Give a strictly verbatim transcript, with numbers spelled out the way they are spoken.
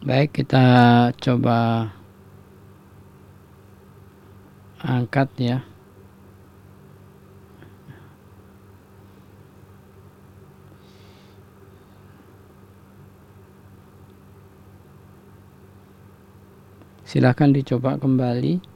Baik, kita coba angkat ya. Silahkan dicoba kembali.